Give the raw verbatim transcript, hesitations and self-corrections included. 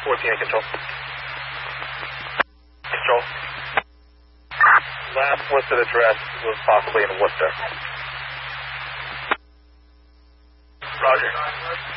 fourteen control. Control. Last listed address was possibly in Worcester. Roger.